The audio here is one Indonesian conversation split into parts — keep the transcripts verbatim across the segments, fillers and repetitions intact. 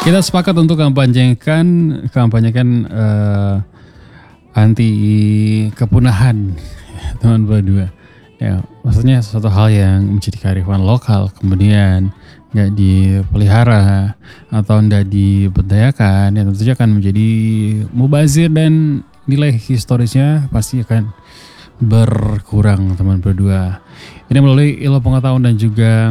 Kita sepakat untuk kampanyekan kampanyekan uh, anti kepunahan, teman berdua. Ya, maksudnya suatu hal yang menjadi kearifan lokal kemudian nggak dipelihara atau nggak diberdayakan, ya tentunya akan menjadi mubazir dan nilai historisnya pasti akan berkurang, teman berdua. Ini melalui ilmu pengetahuan dan juga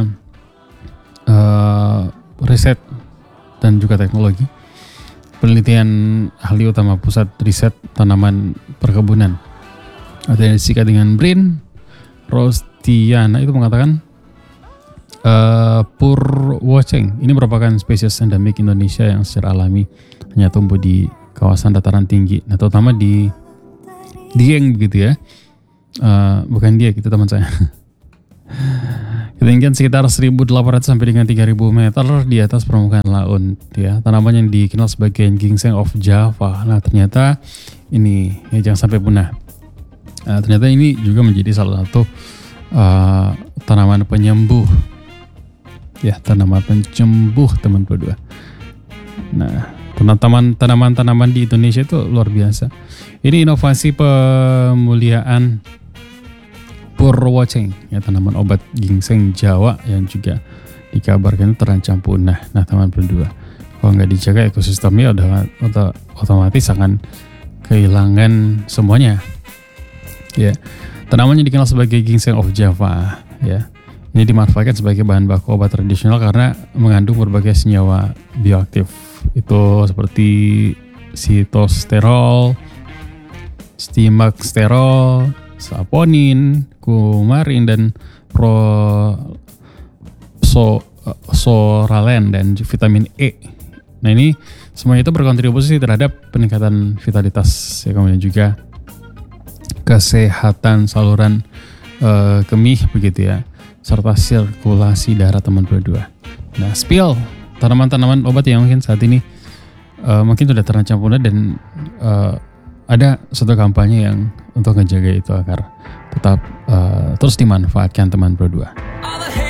uh, riset dan juga teknologi. Penelitian ahli utama Pusat Riset Tanaman Perkebunan atau yang disingkat dengan B R I N, Rostiana, itu mengatakan uh, Purwoceng ini merupakan spesies endemik Indonesia yang secara alami hanya tumbuh di kawasan dataran tinggi, nah terutama di Dieng begitu ya, uh, bukan dia gitu teman saya. Ketinggian sekitar seribu delapan ratus sampai dengan tiga ribu meter di atas permukaan laut ya. Tanaman yang dikenal sebagai ginseng of Java. Nah ternyata ini ya, jangan sampai punah. Nah, ternyata ini juga menjadi salah satu uh, tanaman penyembuh. Ya, tanaman penyembuh teman berdua. Nah, tanaman tanaman-tanaman di Indonesia itu luar biasa. Ini inovasi pemuliaan Purwoceng, ya tanaman obat ginseng Jawa yang juga dikabarkan terancam punah. Nah, teman berdua, kalau nggak dijaga ekosistemnya udah otomatis akan kehilangan semuanya. Ya, tanaman yang dikenal sebagai ginseng of Java, ya, ini dimanfaatkan sebagai bahan baku obat tradisional karena mengandung berbagai senyawa bioaktif. Itu seperti sitosterol, stimaksterol, saponin, kumarin, dan prosoralen dan vitamin E. Nah ini semuanya itu berkontribusi terhadap peningkatan vitalitas ya, kemudian juga kesehatan saluran uh, kemih begitu ya, serta sirkulasi darah teman berdua. Nah, spill tanaman-tanaman obat yang mungkin saat ini uh, mungkin sudah terancam punah dan uh, ada satu kampanye yang untuk menjaga itu agar tetap uh, terus dimanfaatkan teman berdua.